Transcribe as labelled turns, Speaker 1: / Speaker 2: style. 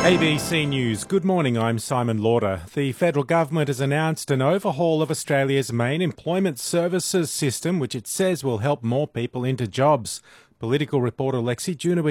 Speaker 1: ABC News. Good morning, I'm Simon Lauder. The federal government has announced an overhaul of Australia's main employment services system, which it says will help more people into jobs. Political reporter Lexi Junowitz